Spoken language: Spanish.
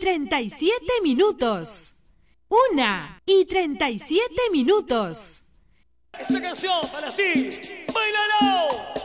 37 minutos. 1:37 minutos. Esta canción para ti, ¡báilalo!